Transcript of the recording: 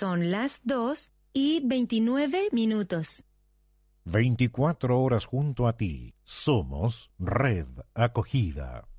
Son las 2:29. 24 horas junto a ti. Somos Red Acogida.